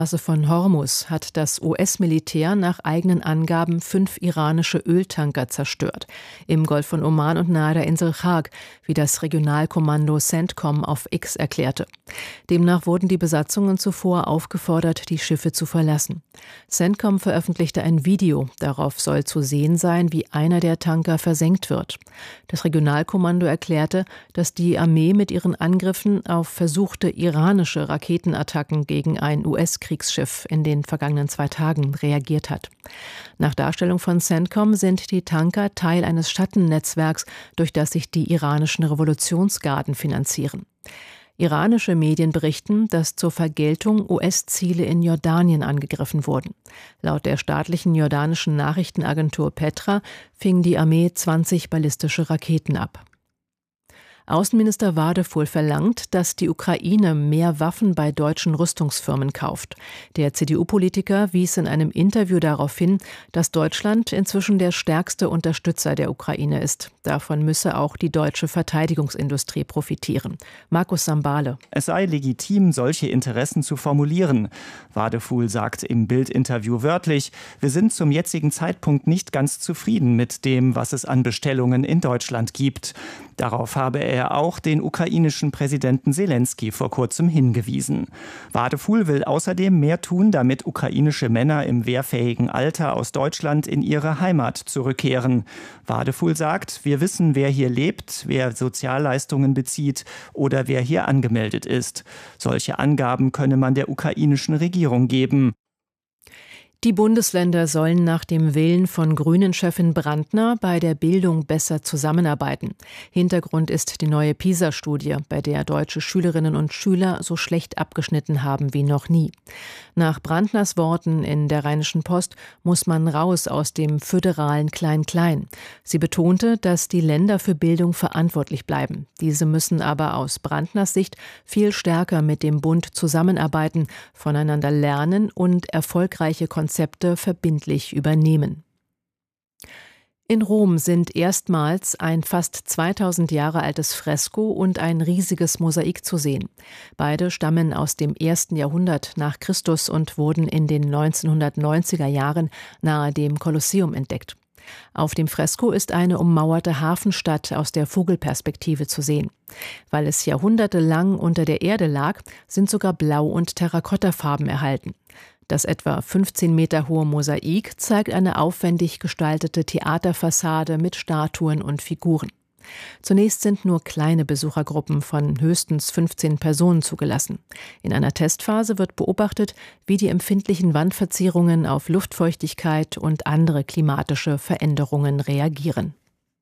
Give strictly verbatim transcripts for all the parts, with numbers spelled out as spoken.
Straße von Hormuz hat das U S-Militär nach eigenen Angaben fünf iranische Öltanker zerstört. Im Golf von Oman und nahe der Insel Chag, wie das Regionalkommando CENTCOM auf X erklärte. Demnach wurden die Besatzungen zuvor aufgefordert, die Schiffe zu verlassen. CENTCOM veröffentlichte ein Video. Darauf soll zu sehen sein, wie einer der Tanker versenkt wird. Das Regionalkommando erklärte, dass die Armee mit ihren Angriffen auf versuchte iranische Raketenattacken gegen ein U S-Kriegsschiff in den vergangenen zwei Tagen reagiert hat. Nach Darstellung von CENTCOM sind die Tanker Teil eines Schattennetzwerks, durch das sich die iranischen Revolutionsgarden finanzieren. Iranische Medien berichten, dass zur Vergeltung U S-Ziele in Jordanien angegriffen wurden. Laut der staatlichen jordanischen Nachrichtenagentur Petra fing die Armee zwanzig ballistische Raketen ab. Außenminister Wadefuhl verlangt, dass die Ukraine mehr Waffen bei deutschen Rüstungsfirmen kauft. Der C D U-Politiker wies in einem Interview darauf hin, dass Deutschland inzwischen der stärkste Unterstützer der Ukraine ist. Davon müsse auch die deutsche Verteidigungsindustrie profitieren. Markus Sambale. Es sei legitim, solche Interessen zu formulieren. Wadefuhl sagt im Bild-Interview wörtlich: Wir sind zum jetzigen Zeitpunkt nicht ganz zufrieden mit dem, was es an Bestellungen in Deutschland gibt. Darauf habe er auch den ukrainischen Präsidenten Selenskyj vor kurzem hingewiesen. Wadefuhl will außerdem mehr tun, damit ukrainische Männer im wehrfähigen Alter aus Deutschland in ihre Heimat zurückkehren. Wadefuhl sagt: Wir wissen, wer hier lebt, wer Sozialleistungen bezieht oder wer hier angemeldet ist. Solche Angaben könne man der ukrainischen Regierung geben. Die Bundesländer sollen nach dem Willen von Grünen-Chefin Brandner bei der Bildung besser zusammenarbeiten. Hintergrund ist die neue PISA-Studie, bei der deutsche Schülerinnen und Schüler so schlecht abgeschnitten haben wie noch nie. Nach Brandners Worten in der Rheinischen Post muss man raus aus dem föderalen Klein-Klein. Sie betonte, dass die Länder für Bildung verantwortlich bleiben. Diese müssen aber aus Brandners Sicht viel stärker mit dem Bund zusammenarbeiten, voneinander lernen und erfolgreiche Konzepte Konzepte verbindlich übernehmen. In Rom sind erstmals ein fast zweitausend Jahre altes Fresko und ein riesiges Mosaik zu sehen. Beide stammen aus dem ersten Jahrhundert nach Christus und wurden in den neunzehnhundertneunziger Jahren nahe dem Kolosseum entdeckt. Auf dem Fresko ist eine ummauerte Hafenstadt aus der Vogelperspektive zu sehen. Weil es jahrhundertelang unter der Erde lag, sind sogar Blau- und Terrakottafarben erhalten. Das etwa fünfzehn Meter hohe Mosaik zeigt eine aufwendig gestaltete Theaterfassade mit Statuen und Figuren. Zunächst sind nur kleine Besuchergruppen von höchstens fünfzehn Personen zugelassen. In einer Testphase wird beobachtet, wie die empfindlichen Wandverzierungen auf Luftfeuchtigkeit und andere klimatische Veränderungen reagieren.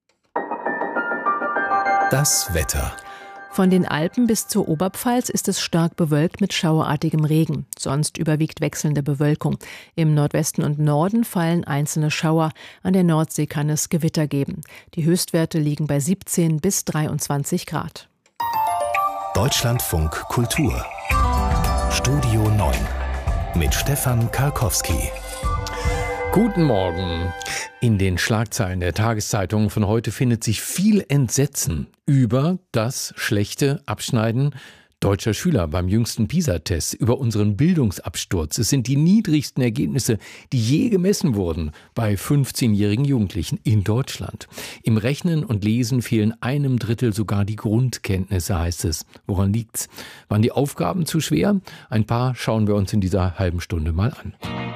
Das Wetter. Von den Alpen bis zur Oberpfalz ist es stark bewölkt mit schauerartigem Regen. Sonst überwiegt wechselnde Bewölkung. Im Nordwesten und Norden fallen einzelne Schauer. An der Nordsee kann es Gewitter geben. Die Höchstwerte liegen bei siebzehn bis dreiundzwanzig Grad. Deutschlandfunk Kultur. Studio neun mit Stefan Karkowski. Guten Morgen. In den Schlagzeilen der Tageszeitungen von heute findet sich viel Entsetzen über das schlechte Abschneiden deutscher Schüler beim jüngsten PISA-Test, über unseren Bildungsabsturz. Es sind die niedrigsten Ergebnisse, die je gemessen wurden bei fünfzehnjährigen Jugendlichen in Deutschland. Im Rechnen und Lesen fehlen einem Drittel sogar die Grundkenntnisse, heißt es. Woran liegt's? Waren die Aufgaben zu schwer? Ein paar schauen wir uns in dieser halben Stunde mal an.